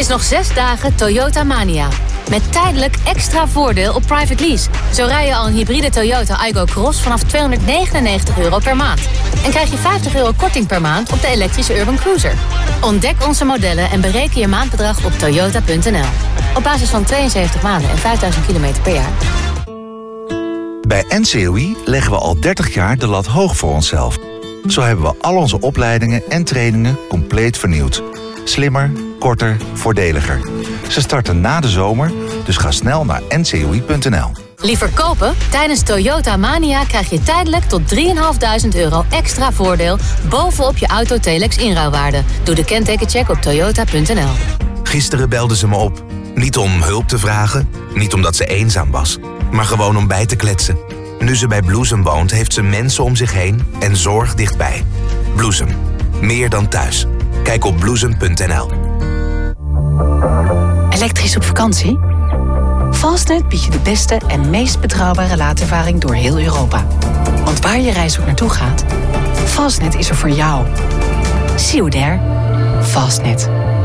is nog 6 dagen Toyota Mania. Met tijdelijk extra voordeel op private lease. Zo rij je al een hybride Toyota Aygo Cross vanaf €299 per maand. En krijg je €50 korting per maand op de elektrische Urban Cruiser. Ontdek onze modellen en bereken je maandbedrag op toyota.nl. Op basis van 72 maanden en 5000 kilometer per jaar. Bij NCOI leggen we al 30 jaar de lat hoog voor onszelf. Zo hebben we al onze opleidingen en trainingen compleet vernieuwd. Slimmer, korter, voordeliger. Ze starten na de zomer, dus ga snel naar ncoi.nl. Liever kopen? Tijdens Toyota Mania krijg je tijdelijk tot €3.500 extra voordeel bovenop je Auto Telex inruilwaarde. Doe de kentekencheck op toyota.nl. Gisteren belde ze me op. Niet om hulp te vragen, niet omdat ze eenzaam was, maar gewoon om bij te kletsen. Nu ze bij Bloesem woont, heeft ze mensen om zich heen en zorg dichtbij. Bloesem. Meer dan thuis. Kijk op bloesem.nl. Elektrisch op vakantie? Fastnet biedt je de beste en meest betrouwbare laadervaring door heel Europa. Want waar je reis ook naartoe gaat, Fastnet is er voor jou. See you there. Fastnet.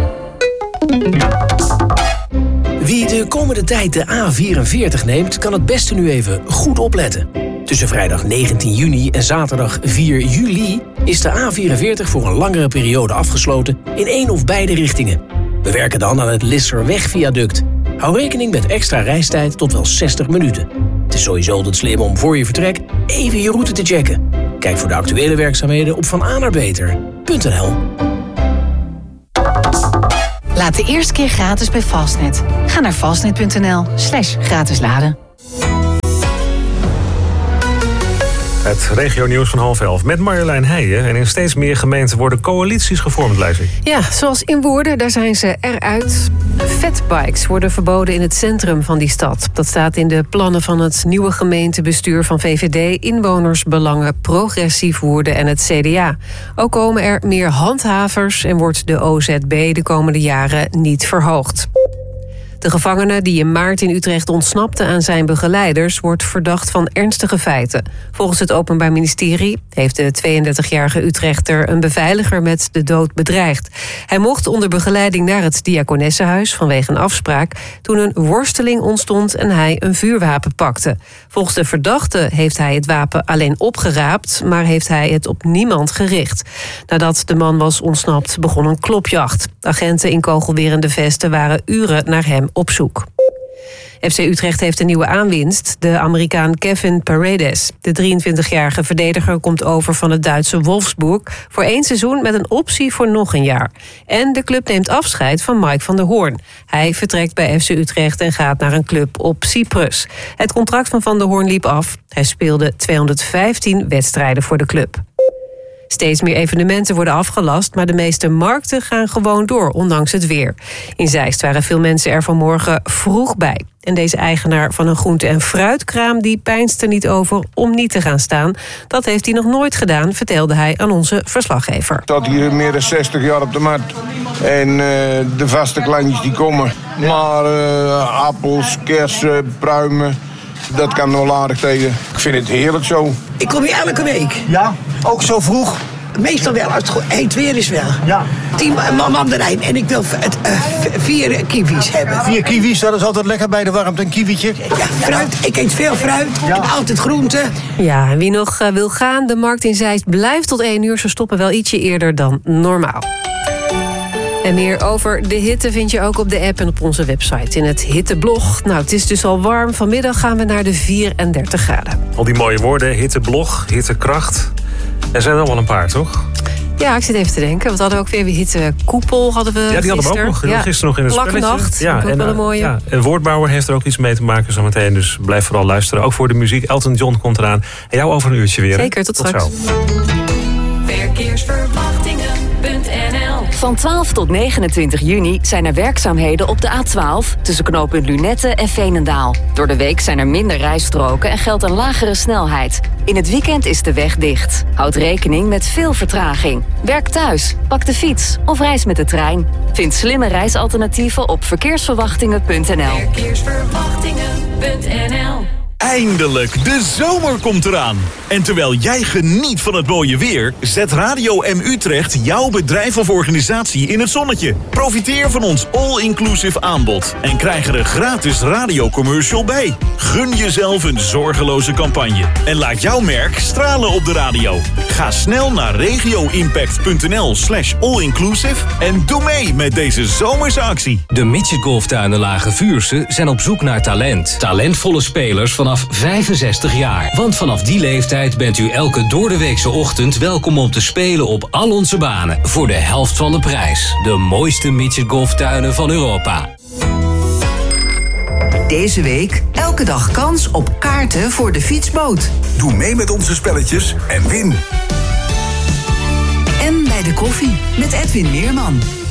Wie de komende tijd de A44 neemt, kan het beste nu even goed opletten. Tussen vrijdag 19 juni en zaterdag 4 juli is de A44 voor een langere periode afgesloten in één of beide richtingen. We werken dan aan het Lisserweg-viaduct. Hou rekening met extra reistijd tot wel 60 minuten. Het is sowieso altijd slim om voor je vertrek even je route te checken. Kijk voor de actuele werkzaamheden op vananerbeter.nl. Laat de eerste keer gratis bij Fastnet. Ga naar fastnet.nl/gratis laden. Het regionieuws van 10:30 met Marjolein Heijen. En in steeds meer gemeenten worden coalities gevormd, lees ik. Ja, zoals in Woerden, daar zijn ze eruit. Fatbikes worden verboden in het centrum van die stad. Dat staat in de plannen van het nieuwe gemeentebestuur van VVD, Inwonersbelangen, Progressief Woerden en het CDA. Ook komen er meer handhavers en wordt de OZB de komende jaren niet verhoogd. De gevangene die in maart in Utrecht ontsnapte aan zijn begeleiders wordt verdacht van ernstige feiten. Volgens het Openbaar Ministerie heeft de 32-jarige Utrechter een beveiliger met de dood bedreigd. Hij mocht onder begeleiding naar het Diakonessenhuis vanwege een afspraak toen een worsteling ontstond en hij een vuurwapen pakte. Volgens de verdachte heeft hij het wapen alleen opgeraapt, maar heeft hij het op niemand gericht. Nadat de man was ontsnapt begon een klopjacht. Agenten in kogelwerende vesten waren uren naar hem op zoek. FC Utrecht heeft een nieuwe aanwinst, de Amerikaan Kevin Paredes. De 23-jarige verdediger komt over van het Duitse Wolfsburg voor 1 seizoen met een optie voor nog een jaar. En de club neemt afscheid van Mike van der Hoorn. Hij vertrekt bij FC Utrecht en gaat naar een club op Cyprus. Het contract van der Hoorn liep af. Hij speelde 215 wedstrijden voor de club. Steeds meer evenementen worden afgelast, maar de meeste markten gaan gewoon door, ondanks het weer. In Zeist waren veel mensen er vanmorgen vroeg bij. En deze eigenaar van een groente- en fruitkraam die peinst er niet over om niet te gaan staan. Dat heeft hij nog nooit gedaan, vertelde hij aan onze verslaggever. Ik sta hier meer dan 60 jaar op de markt. En de vaste klantjes die komen. Maar appels, kersen, pruimen, dat kan nog aardig tegen. Ik vind het heerlijk zo. Ik kom hier elke week. Ja, ook zo vroeg? Meestal wel, als het heet weer is wel. Ja. 10 mandarijn en ik wil 4 kiwis hebben. 4 kiwis, dat is altijd lekker bij de warmte, een kiwietje. Ja, fruit. Ik eet veel fruit. Ja. En altijd groenten. Ja, en wie nog wil gaan, de markt in Zeist blijft tot 1 uur. Ze stoppen wel ietsje eerder dan normaal. En meer over de hitte vind je ook op de app en op onze website in het hitteblog. Nou, het is dus al warm. Vanmiddag gaan we naar de 34 graden. Al die mooie woorden, hitteblog, hittekracht. Er zijn er wel een paar, toch? Ja, ik zit even te denken. Wat hadden we ook weer? Hittekoepel hadden we Ja, die hadden we ook nog. Ja. Gisteren nog in het Plaknacht, spelletje. Ja, ook wel een mooie. Ja, en Woordbouwer heeft er ook iets mee te maken zometeen. Dus blijf vooral luisteren. Ook voor de muziek. Elton John komt eraan. En jou over een uurtje weer. Zeker, tot straks. Zo. Verkeersverwachting.nl. Van 12 tot 29 juni zijn er werkzaamheden op de A12... tussen knooppunt Lunette en Veenendaal. Door de week zijn er minder rijstroken en geldt een lagere snelheid. In het weekend is de weg dicht. Houd rekening met veel vertraging. Werk thuis, pak de fiets of reis met de trein. Vind slimme reisalternatieven op verkeersverwachtingen.nl. Verkeersverwachtingen.nl Eindelijk, de zomer komt eraan. En terwijl jij geniet van het mooie weer, zet Radio M Utrecht jouw bedrijf of organisatie in het zonnetje. Profiteer van ons all-inclusive aanbod en krijg er een gratis radiocommercial bij. Gun jezelf een zorgeloze campagne en laat jouw merk stralen op de radio. Ga snel naar regioimpact.nl/allinclusive en doe mee met deze zomerse actie. De Midget Golftuinen Lage Vuursche zijn op zoek naar talent. Talentvolle spelers vanaf 65 jaar. Want vanaf die leeftijd bent u elke doordeweekse ochtend welkom om te spelen op al onze banen. Voor de helft van de prijs. De mooiste Midget Golftuinen van Europa. Deze week elke dag kans op kaarten voor de fietsboot. Doe mee met onze spelletjes en win. En bij de koffie met Edwin Meerman.